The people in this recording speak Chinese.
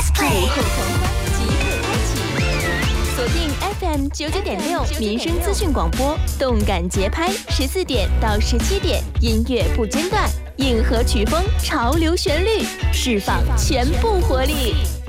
Let's play。 后狂欢即刻开启，锁定 FM 99.6民生资讯广播，动感节拍14点到17点，音乐不间断，硬核曲风，潮流旋律，释放全部活力。